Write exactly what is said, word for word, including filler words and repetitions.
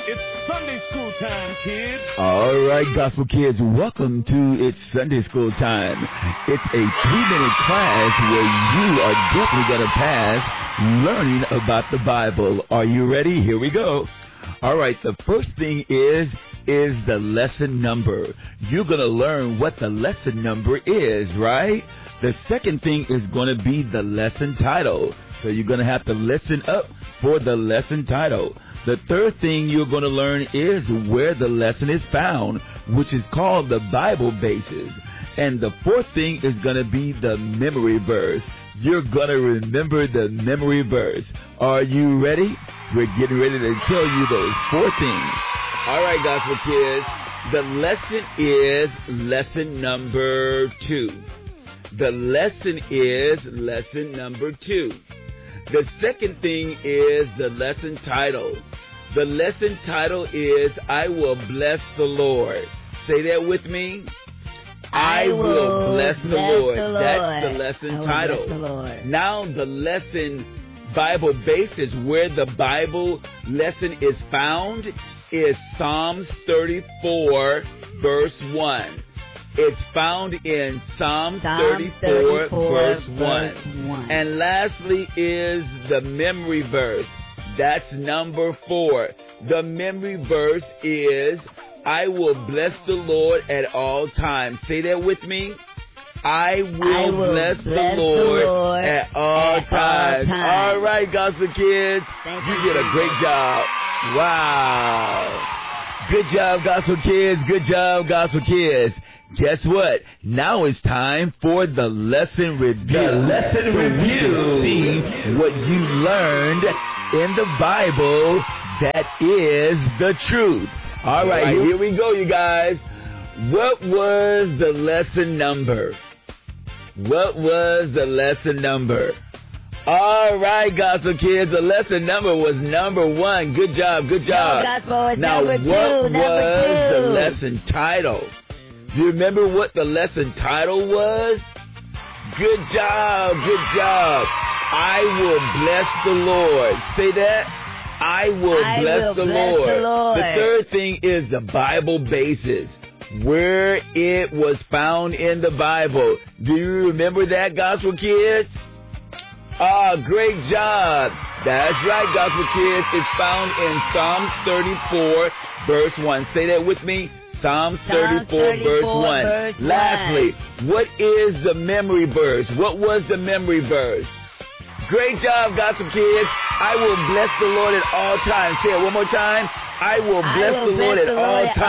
It's Sunday school time, kids. All right, gospel kids, welcome to It's Sunday School Time. It's a two-minute class where you are definitely going to pass learning about the Bible. Are you ready? Here we go. All right, the first thing is, is the lesson number. You're going to learn what the lesson number is, right? The second thing is going to be the lesson title. So you're going to have to listen up for the lesson title. The third thing you're going to learn is where the lesson is found, which is called the Bible basis. And the fourth thing is going to be the memory verse. You're going to remember the memory verse. Are you ready? We're getting ready to tell you those four things. All right, gospel kids. The lesson is lesson number two. The lesson is lesson number two. The second thing is the lesson title. The lesson title is, I will bless the Lord. Say that with me. I, I will bless, the, bless Lord. the Lord. That's the lesson title. The Lord. Now the lesson Bible basis, where the Bible lesson is found, is Psalms thirty-four, verse one. It's found in Psalms thirty-four, thirty-four verse, verse one. one. And lastly is the memory verse. That's number four. The memory verse is, I will bless the Lord at all times. Say that with me. I will, I will bless, bless the, Lord the Lord at all at times. All, times. all right, gospel kids. Thank you you. did a great job. Wow. Good job, gospel kids. Good job, gospel kids. Guess what? Now it's time for the lesson review. The lesson so review. See what you learned in the Bible that is the truth. All right, here we go, you guys. What was the lesson number? What was the lesson number? All right, gospel kids, the lesson number was number one. Good job, good job. No, gospel, it's now, number what two, number was two. the lesson title? Do you remember what the lesson title was? Good job, good job. I will bless the Lord. Say that. I will, I bless, will the, bless Lord. the Lord. The third thing is the Bible basis, where it was found in the Bible. Do you remember that, gospel kids? Ah, great job. That's right, gospel kids. It's found in Psalms thirty-four, verse one. Say that with me. Psalms thirty-four, verse one. Verse Lastly, one. what is the memory verse? What was the memory verse? Great job, gospel kids. I will bless the Lord at all times. Say it one more time. I will bless, I will the, Lord bless the at all Lord at times.